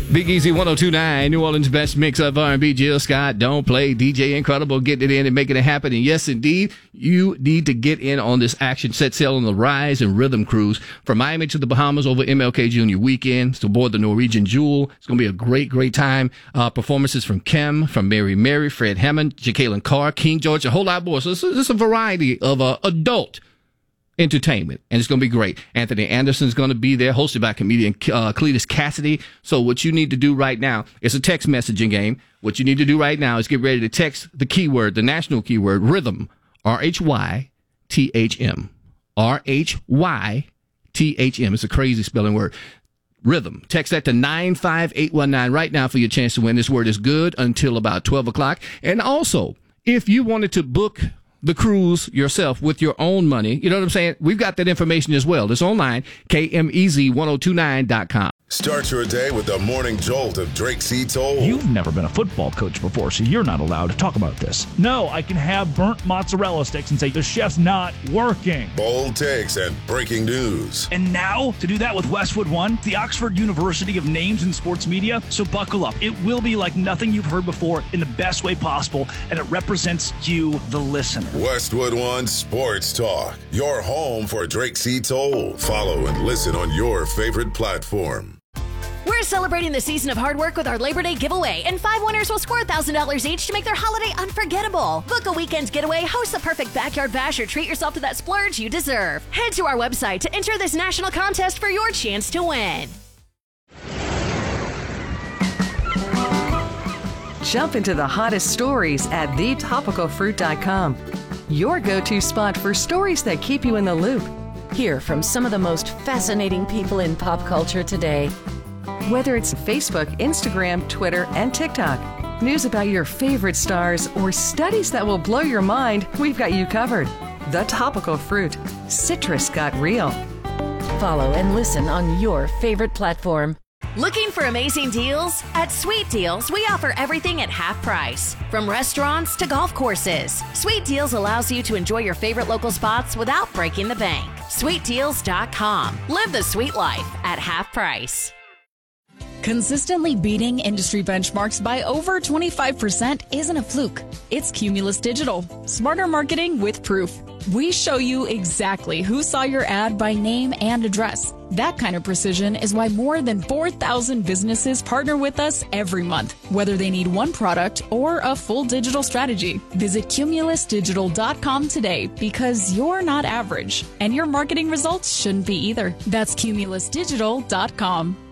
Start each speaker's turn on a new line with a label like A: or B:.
A: Big Easy 102.9, New Orleans' best mix of R&B. Jill Scott, Don't Play, DJ Incredible, getting it in and making it happen. And yes, indeed, you need to get in on this action. Set sail on the Rise and Rhythm Cruise from Miami to the Bahamas over MLK Jr. weekend. It's aboard the Norwegian Jewel. It's going to be a great, great time. Performances from Kim, from Mary, Fred Hammond, Jacqueline Carr, King George, a whole lot more. So it's a variety of adult entertainment, and it's going to be great. Anthony Anderson's going to be there, hosted by comedian Cletus Cassidy. So what you need to do right now, it's a text messaging game. What you need to do right now is get ready to text the keyword, the national keyword, rhythm, RHYTHM. RHYTHM. It's a crazy spelling word. Rhythm. Text that to 95819 right now for your chance to win. This word is good until about 12 o'clock. And also, if you wanted to book the cruise yourself with your own money, you know what I'm saying? We've got that information as well. It's online, KMEZ1029.com.
B: Start your day with the morning jolt of Drake C. Toll.
C: You've never been a football coach before, so you're not allowed to talk about this. No, I can have burnt mozzarella sticks and say the chef's not working.
B: Bold takes and breaking news.
C: And now, to do that with Westwood One, the Oxford University of Names in Sports Media. So buckle up. It will be like nothing you've heard before in the best way possible, and it represents you, the listener.
B: Westwood One Sports Talk, your home for Drake C. Toll. Follow and listen on your favorite platform.
D: We're celebrating the season of hard work with our Labor Day giveaway, and 5 winners will score $1,000 each to make their holiday unforgettable. Book a weekend getaway, host the perfect backyard bash, or treat yourself to that splurge you deserve. Head to our website to enter this national contest for your chance to win.
E: Jump into the hottest stories at thetopicalfruit.com. Your go-to spot for stories that keep you in the loop.
F: Hear from some of the most fascinating people in pop culture today.
E: Whether it's Facebook, Instagram, Twitter, and TikTok, news about your favorite stars, or studies that will blow your mind, we've got you covered. The Topical Fruit. Citrus got real.
F: Follow and listen on your favorite platform.
D: Looking for amazing deals? At Sweet Deals, we offer everything at half price. From restaurants to golf courses, Sweet Deals allows you to enjoy your favorite local spots without breaking the bank. SweetDeals.com. Live the sweet life at half price.
G: Consistently beating industry benchmarks by over 25% isn't a fluke. It's Cumulus Digital. Smarter marketing with proof. We show you exactly who saw your ad by name and address. That kind of precision is why more than 4,000 businesses partner with us every month, whether they need one product or a full digital strategy. Visit cumulusdigital.com today, because you're not average, and your marketing results shouldn't be either. That's cumulusdigital.com.